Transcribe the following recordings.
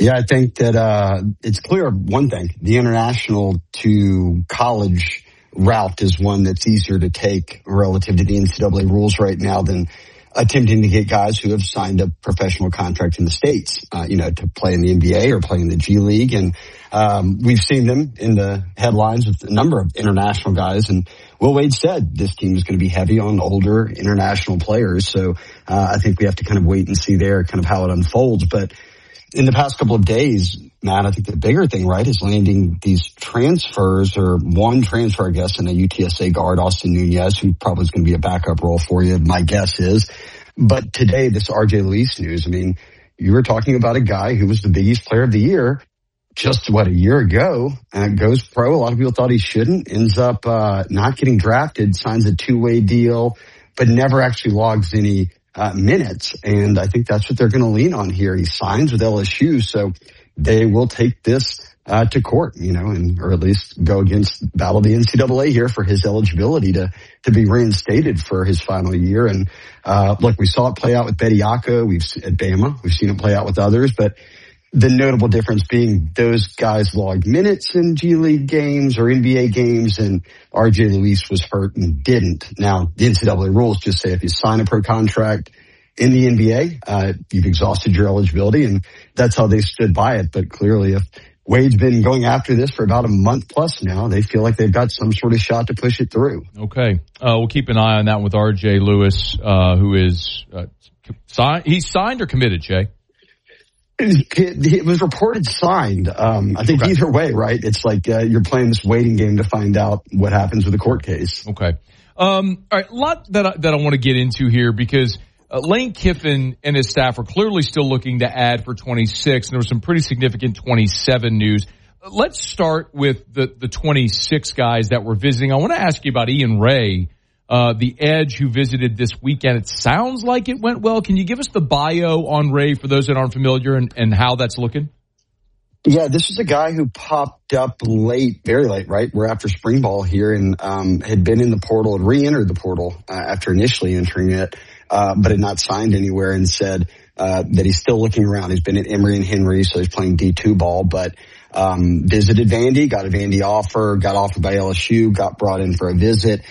Yeah, I think that it's clear one thing. The international to college route is one that's easier to take relative to the NCAA rules right now than attempting to get guys who have signed a professional contract in the States, to play in the NBA or play in the G League. And we've seen them in the headlines with a number of international guys. And Will Wade said this team is going to be heavy on older international players. So I think we have to kind of wait and see there kind of how it unfolds. But in the past couple of days, Matt, I think the bigger thing, right, is landing these transfers, or one transfer, I guess, in a UTSA guard, Austin Nunez, who probably is going to be a backup role for you, my guess is. But today, this RJ Luis news, I mean, you were talking about a guy who was the Big East Player of the Year just, a year ago, and goes pro. A lot of people thought he shouldn't, ends up not getting drafted, signs a two-way deal, but never actually logs any minutes. And I think that's what they're going to lean on here. He signs with LSU, so they will take this to court, or at least go against battle the NCAA here for his eligibility to be reinstated for his final year. And look, we saw it play out with Bediako. At Bama. We've seen it play out with others, but the notable difference being those guys logged minutes in G League games or NBA games, and RJ Luis was hurt and didn't. Now, the NCAA rules just say if you sign a pro contract in the NBA, you've exhausted your eligibility, and that's how they stood by it. But clearly, if Wade's been going after this for about a month plus now, they feel like they've got some sort of shot to push it through. Okay. We'll keep an eye on that with RJ Luis, who is signed. He's signed or committed, Jay? It was reported signed. I think either way, right? It's like you're playing this waiting game to find out what happens with the court case. Okay. All right. A lot that I want to get into here, because Lane Kiffin and his staff are clearly still looking to add for 26, and there was some pretty significant 27 news. Let's start with the 26 guys that were visiting. I want to ask you about Ian Ray, the edge who visited this weekend. It sounds like it went well. Can you give us the bio on Ray for those that aren't familiar and how that's looking? Yeah, this is a guy who popped up late, very late, right? We're after spring ball here, and had been in the portal, had re-entered the portal after initially entering it, but had not signed anywhere, and said that he's still looking around. He's been at Emory and Henry, so he's playing D2 ball, but visited Vandy, got a Vandy offer, got offered by LSU, got brought in for a visit.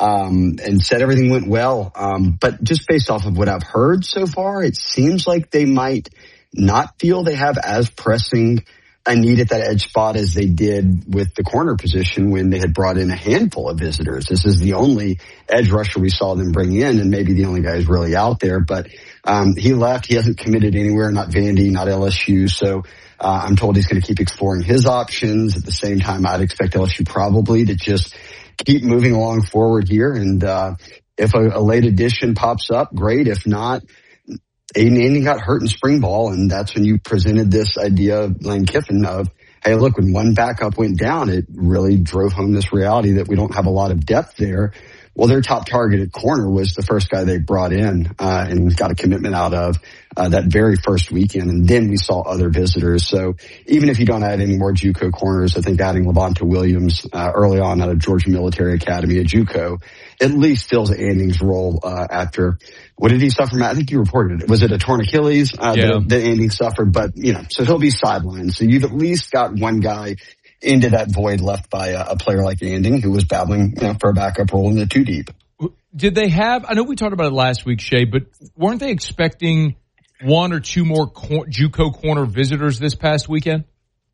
And said everything went well. But just based off of what I've heard so far, it seems like they might not feel they have as pressing a need at that edge spot as they did with the corner position when they had brought in a handful of visitors. This is the only edge rusher we saw them bring in, and maybe the only guy who's really out there. But he left. He hasn't committed anywhere, not Vandy, not LSU. So I'm told he's going to keep exploring his options. At the same time, I'd expect LSU probably to just keep moving along forward here. And if a late addition pops up, great. If not, Aiden Andy got hurt in spring ball, and that's when you presented this idea of Lane Kiffin of, hey, look, when one backup went down, it really drove home this reality that we don't have a lot of depth there. Well, their top target at corner was the first guy they brought in and got a commitment out of that very first weekend. And then we saw other visitors. So even if you don't add any more JUCO corners, I think adding Levante Williams early on out of Georgia Military Academy at JUCO at least fills Anding's role after. What did he suffer, Matt? I think you reported it. Was it a torn Achilles that Anding suffered? But, so he'll be sidelined. So you've at least got one guy into that void left by a player like Anding, who was battling for a backup role in the 2 deep. Did they have, I know we talked about it last week, Shea, but weren't they expecting one or two more JUCO corner visitors this past weekend?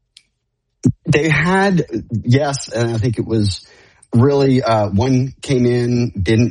They had, yes, and I think it was really one came in, didn't,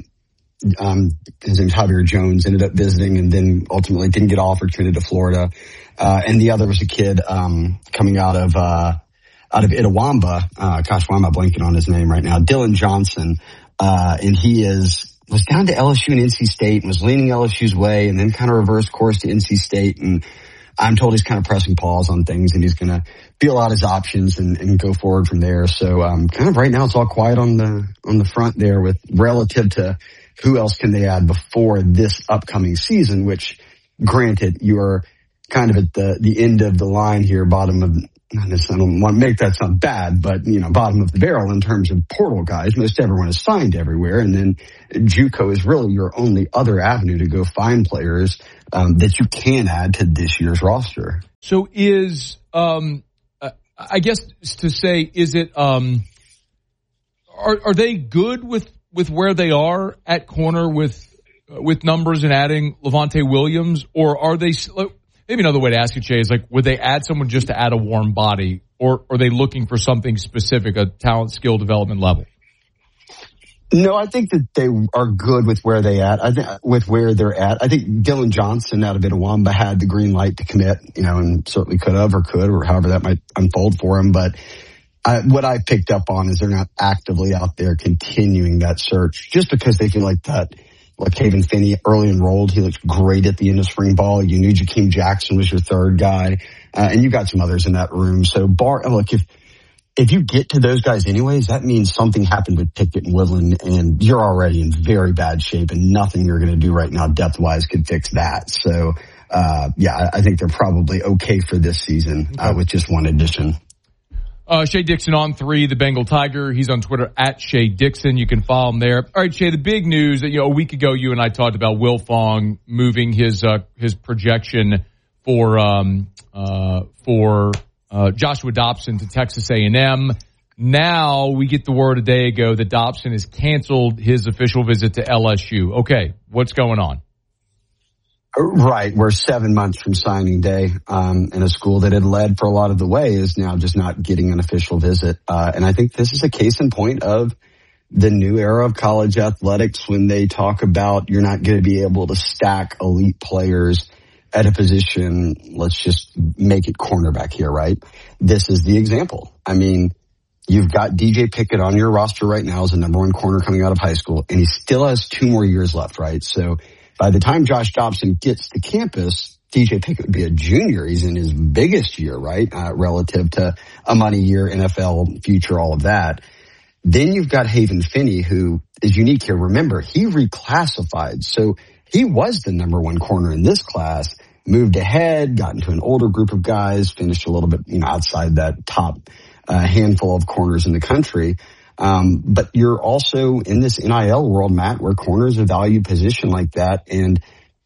his name's Javier Jones, ended up visiting and then ultimately didn't get offered, committed to Florida. And the other was a kid coming out of Itawamba. Gosh, why am I blanking on his name right now? Dylan Johnson. And he was down to LSU and NC State and was leaning LSU's way and then kind of reversed course to NC State. And I'm told he's kind of pressing pause on things and he's going to feel out his options and go forward from there. So, kind of right now it's all quiet on the front there with relative to who else can they add before this upcoming season, which granted you're kind of at the end of the line here, bottom of, I don't want to make that sound bad, but, bottom of the barrel in terms of portal guys. Most everyone is signed everywhere. And then JUCO is really your only other avenue to go find players that you can add to this year's roster. So is, I guess to say, is it, are they good with where they are at corner with numbers and adding Levante Williams, or are they, maybe another way to ask it, Jay, is like, would they add someone just to add a warm body, or are they looking for something specific, a talent, skill development level? No, I think that they are good with where they're at. I think Dylan Johnson out of Itawamba had the green light to commit, and certainly could, or however that might unfold for him. But what I picked up on is they're not actively out there continuing that search just because they feel like that. Like Haven Finney, early enrolled, he looked great at the end of spring ball. You knew Jakeem Jackson was your third guy, and you got some others in that room. So, if you get to those guys anyways, that means something happened with Pickett and Woodland, and you're already in very bad shape, and nothing you're going to do right now depth-wise could fix that. So, I think they're probably okay for this season with just one addition. Shea Dixon on 3, the Bengal Tiger. He's on Twitter at Shea Dixon. You can follow him there. All right, Shea, the big news that, a week ago you and I talked about Will Fong moving his projection for Joshua Dobson to Texas A&M. Now we get the word a day ago that Dobson has canceled his official visit to LSU. Okay, what's going on? Right. We're 7 months from signing day, and a school that had led for a lot of the way is now just not getting an official visit. And I think this is a case in point of the new era of college athletics when they talk about you're not going to be able to stack elite players at a position. Let's just make it cornerback here, right? This is the example. I mean, you've got DJ Pickett on your roster right now as the number one corner coming out of high school, and he still has 2 more years left, right? So by the time Josh Dobson gets to campus, DJ Pickett would be a junior. He's in his biggest year, right? Relative to a money year, NFL future, all of that. Then you've got Haven Finney, who is unique here. Remember, he reclassified. So he was the number one corner in this class, moved ahead, got into an older group of guys, finished a little bit, outside that top handful of corners in the country. But you're also in this NIL world, Matt, where corner is a valued position like that. And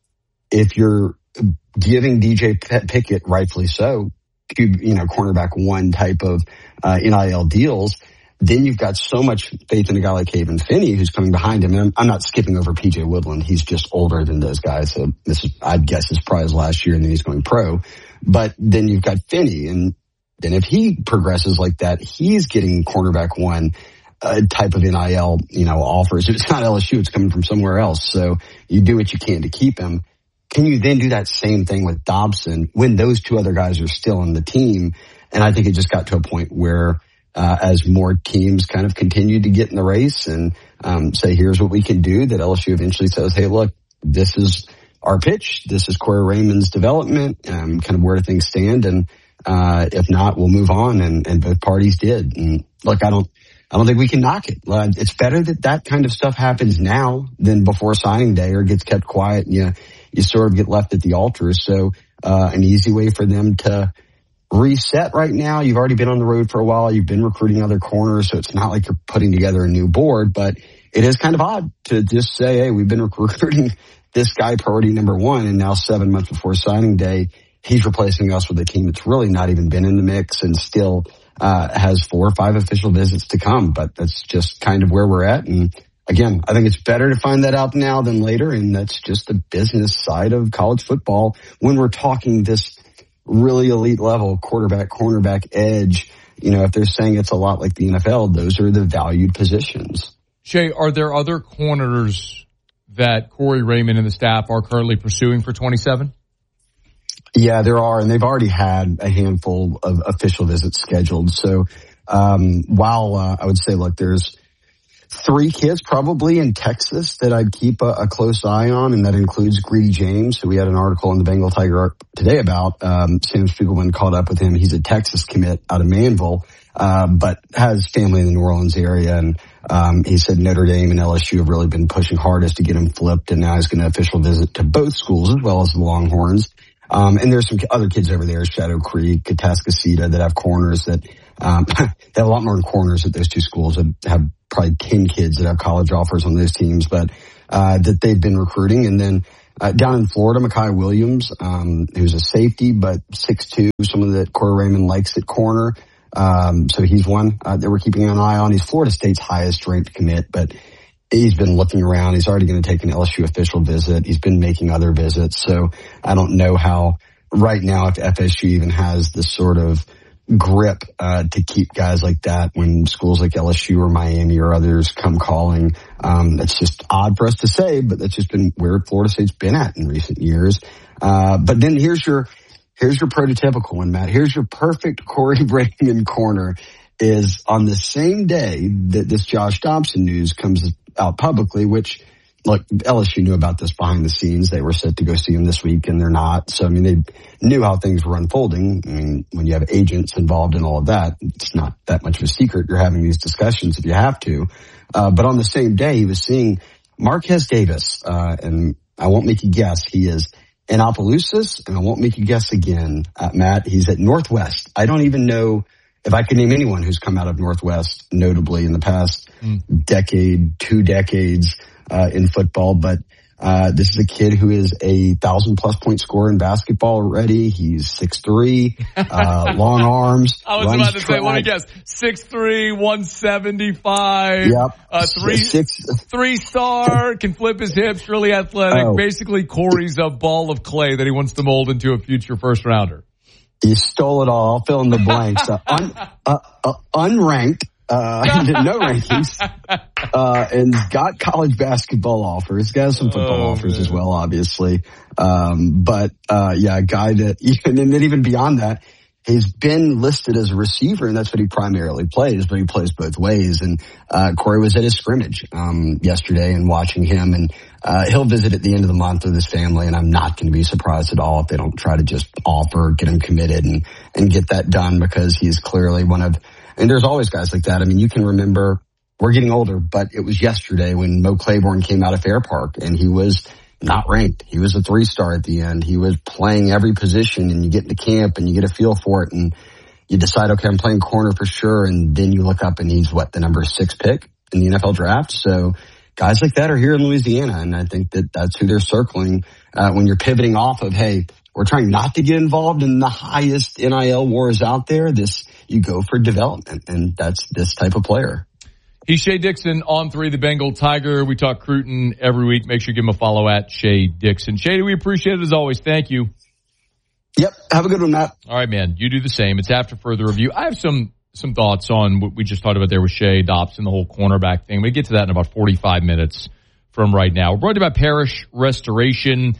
if you're giving DJ Pickett, rightfully so, cornerback one type of NIL deals, then you've got so much faith in a guy like Haven Finney who's coming behind him. And I'm not skipping over PJ Woodland. He's just older than those guys. So this is, I'd guess, is probably his last year, and then he's going pro. But then you've got Finney, and then if he progresses like that, he's getting cornerback one type of NIL, offers. If it's not LSU, it's coming from somewhere else. So you do what you can to keep him. Can you then do that same thing with Dobson when those 2 other guys are still on the team? And I think it just got to a point where as more teams kind of continued to get in the race and say, here's what we can do, that LSU eventually says, hey, look, this is our pitch. This is Corey Raymond's development, kind of where do things stand. And if not, we'll move on. And both parties did. And look, I don't think we can knock it. It's better that kind of stuff happens now than before signing day, or gets kept quiet and you sort of get left at the altar. So an easy way for them to reset right now. You've already been on the road for a while. You've been recruiting other corners, so it's not like you're putting together a new board, but it is kind of odd to just say, hey, we've been recruiting this guy priority number 1, and now 7 months before signing day, he's replacing us with a team that's really not even been in the mix and still has 4 or 5 official visits to come. But that's just kind of where we're at. And again, I think it's better to find that out now than later. And that's just the business side of college football when we're talking this really elite level, quarterback, cornerback, edge. If they're saying it's a lot like the NFL, those are the valued positions. Shay, are there other corners that Corey Raymond and the staff are currently pursuing for 27? Yeah, there are, and they've already had a handful of official visits scheduled. So while I would say, look, there's 3 kids probably in Texas that I'd keep a close eye on, and that includes Greedy James, who we had an article in the Bengal Tiger today about. Sam Spiegelman caught up with him. He's a Texas commit out of Manville, but has family in the New Orleans area. And he said Notre Dame and LSU have really been pushing hardest to get him flipped, and now he's going to official visit to both schools as well as the Longhorns. And there's some other kids over there, Shadow Creek, Katascasita, that have corners that, they have a lot more corners at those two schools that have probably 10 kids that have college offers on those teams, but, that they've been recruiting. And then, down in Florida, Mekhi Williams, who's a safety, but 6'2", someone that Corey Raymond likes at corner. So he's one that we're keeping an eye on. He's Florida State's highest ranked commit, but he's been looking around. He's already going to take an LSU official visit. He's been making other visits. So I don't know how right now if FSU even has the sort of grip to keep guys like that when schools like LSU or Miami or others come calling. That's just odd for us to say, but that's just been where Florida State's been at in recent years. But then here's your prototypical one, Matt. Here's your perfect Corey Raymond corner. Is on the same day that this Josh Dobson news comes out publicly, which, look, LSU knew about this behind the scenes. They were set to go see him this week, and they're not. So, I mean, they knew how things were unfolding. I mean, when you have agents involved in all of that, it's not that much of a secret. You're having these discussions if you have to. But on the same day, he was seeing Marquez Davis, and I won't make you guess. He is in Opelousas, and I won't make you guess again, Matt. He's at Northwest. I don't even know if I could name anyone who's come out of Northwest, notably in the past decade, 2 decades in football. But this is a kid who is a 1,000+ point scorer in basketball already. He's 6'3", long arms. I was about to say, let me guess, 6'3", 175. Yep. 3-star, can flip his hips, really athletic. Oh. Basically, Corey's a ball of clay that he wants to mold into a future first rounder. You stole it all. I'll fill in the blanks. Unranked, no rankings, and got college basketball offers. Got some football offers as well, obviously. But a guy that, and then even beyond that, he's been listed as a receiver, and that's what he primarily plays, but he plays both ways. And Corey was at his scrimmage yesterday and watching him, and he'll visit at the end of the month with his family, and I'm not going to be surprised at all if they don't try to just offer, get him committed, and get that done, because he's clearly one of, and there's always guys like that. I mean, you can remember, we're getting older, but it was yesterday when Mo Claiborne came out of Fair Park, and he was not ranked. He was a 3-star at the end. He was playing every position, and you get into camp and you get a feel for it, and you decide, okay, I'm playing corner for sure. And then you look up and he's the number 6 pick in the NFL draft. So guys like that are here in Louisiana. And I think that that's who they're circling when you're pivoting off of, hey, we're trying not to get involved in the highest NIL wars out there. You go for development, and that's this type of player. He's Shea Dixon on 3, the Bengal Tiger. We talk Cruton every week. Make sure you give him a follow at Shea Dixon. Shea, we appreciate it as always. Thank you. Yep. Have a good one, Matt. All right, man. You do the same. It's after further review. I have some thoughts on what we just talked about there with Shea Dobson, the whole cornerback thing. We get to that in about 45 minutes from right now. We're brought to you by Parish Restoration,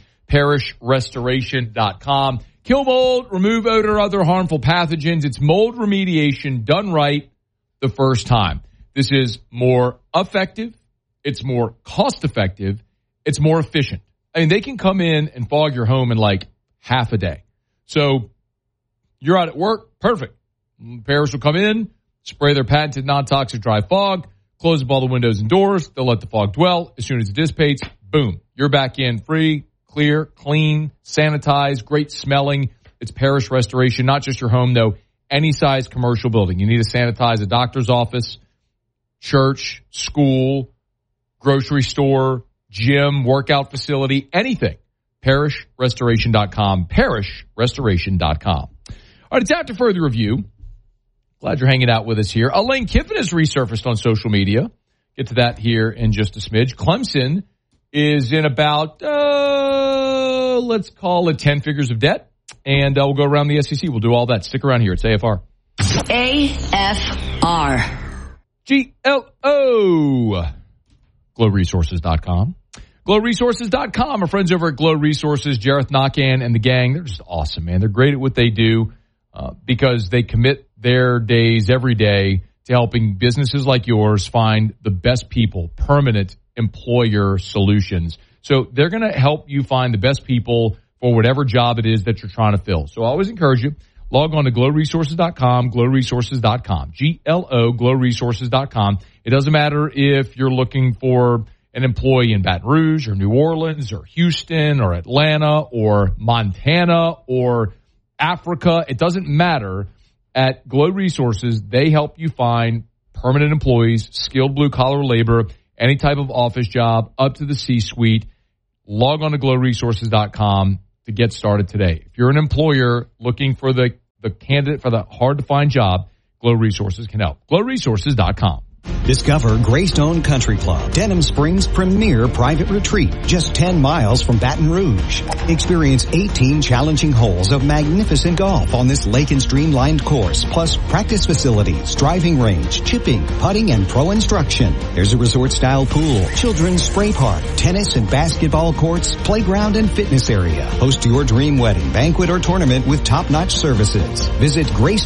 parishrestoration.com. Kill mold, remove odor, other harmful pathogens. It's mold remediation done right the first time. This is more effective. It's more cost effective. It's more efficient. I mean, they can come in and fog your home in like half a day. So you're out at work. Perfect. Parish will come in, spray their patented non-toxic dry fog, close up all the windows and doors. They'll let the fog dwell. As soon as it dissipates, boom, you're back in free, clear, clean, sanitized, great smelling. It's Parish Restoration, not just your home though, any size commercial building. You need to sanitize a doctor's office, church, school, grocery store, gym, workout facility, anything. ParishRestoration.com. ParishRestoration.com. All right, it's after further review. Glad you're hanging out with us here. Lane Kiffin has resurfaced on social media. Get to that here in just a smidge. Clemson is in about, let's call it 10 figures of debt. And we'll go around the SEC. We'll do all that. Stick around here. It's AFR. AFR. GLO. GlowResources.com. GlowResources.com. Our friends over at Glow Resources, Jareth Nakan and the gang, they're just awesome, man. They're great at what they do because they commit their days every day to helping businesses like yours find the best people, permanent employer solutions. So they're going to help you find the best people for whatever job it is that you're trying to fill. So I always encourage you, log on to glowresources.com, glowresources.com, GLO, glowresources.com. It doesn't matter if you're looking for an employee in Baton Rouge or New Orleans or Houston or Atlanta or Montana or Africa, it doesn't matter. At Glow Resources, they help you find permanent employees, skilled blue-collar labor, any type of office job, up to the C-suite. Log on to glowresources.com to get started today. If you're an employer looking for the candidate for the hard-to-find job, Glow Resources can help. glowresources.com. Discover Greystone Country Club, Denham Springs' premier private retreat, just 10 miles from Baton Rouge. Experience 18 challenging holes of magnificent golf on this lake and stream-lined course, plus practice facilities, driving range, chipping, putting, and pro instruction. There's a resort-style pool, children's spray park, tennis and basketball courts, playground and fitness area. Host your dream wedding, banquet, or tournament with top-notch services. Visit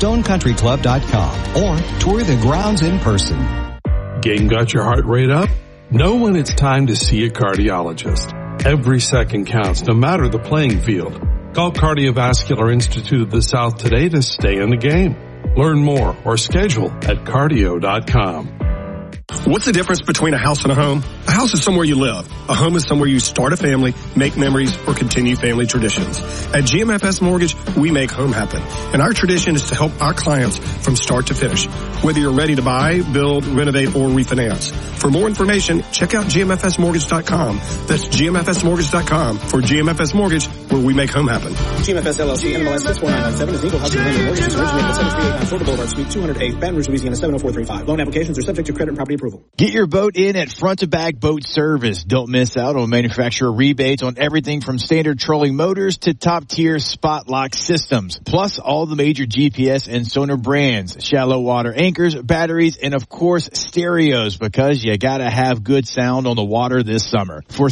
GreystonecountryClub.com or tour the grounds in person. Game got your heart rate up? Know when it's time to see a cardiologist. Every second counts, no matter the playing field. Call Cardiovascular Institute of the South today to stay in the game. Learn more or schedule at cardio.com. What's the difference between a house and a home? A house is somewhere you live. A home is somewhere you start a family, make memories, or continue family traditions. At GMFS Mortgage, we make home happen. And our tradition is to help our clients from start to finish. Whether you're ready to buy, build, renovate, or refinance. For more information, check out GMFSmortgage.com. That's GMFSmortgage.com for GMFS Mortgage, where we make home happen. GMFS LLC, NMLS 64997 is Eagle Housing Lender. Mortgages originated at 7389 Florida Boulevard, Suite 208, Baton Rouge, Louisiana 70435. Loan applications are subject to credit and property approval. Get your boat in at Front to Back Boat Service. Don't miss out on manufacturer rebates on everything from standard trolling motors to top-tier spot lock systems. Plus all the major GPS and sonar brands, shallow water anchors, batteries, and of course stereos, because you gotta have good sound on the water this summer. For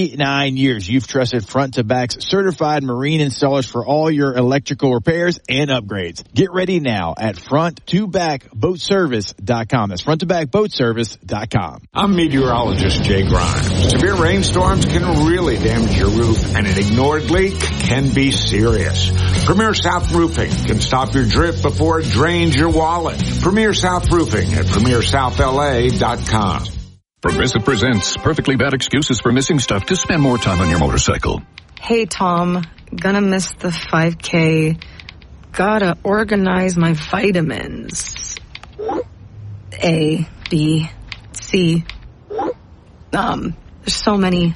39 years, you've trusted Front to Back's certified marine installers for all your electrical repairs and upgrades. Get ready now at FrontToBackBoatService.com. That's FrontToBackBoatService.com. I'm meteorologist Jay Grimes. Severe rainstorms can really damage your roof, and an ignored leak can be serious. Premier South Roofing can stop your drip before it drains your wallet. Premier South Roofing at PremierSouthLA.com. Progressive presents Perfectly Bad Excuses for Missing Stuff to spend more time on your motorcycle. Hey, Tom. Gonna miss the 5K. Gotta organize my vitamins. A, B, C. There's so many.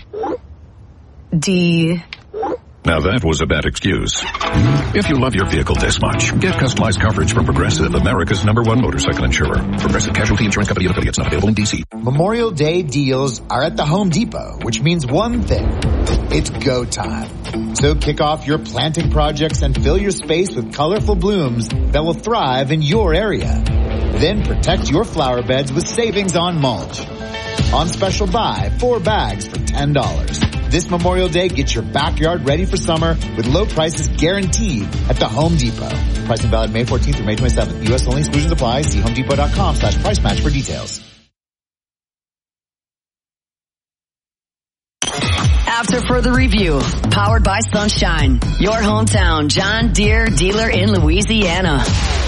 D. Now that was a bad excuse. If you love your vehicle this much, get customized coverage from Progressive, America's #1 motorcycle insurer. Progressive Casualty Insurance Company and affiliates, not available in D.C. Memorial Day deals are at the Home Depot, which means one thing. It's go time. So kick off your planting projects and fill your space with colorful blooms that will thrive in your area. Then protect your flower beds with savings on mulch. On special buy, 4 bags for $10. This Memorial Day, get your backyard ready for summer with low prices guaranteed at the Home Depot. Pricing valid May 14th through May 27th. U.S. only. Exclusions apply. See HomeDepot.com/price match for details. After further review, powered by Sunshine, your hometown John Deere dealer in Louisiana.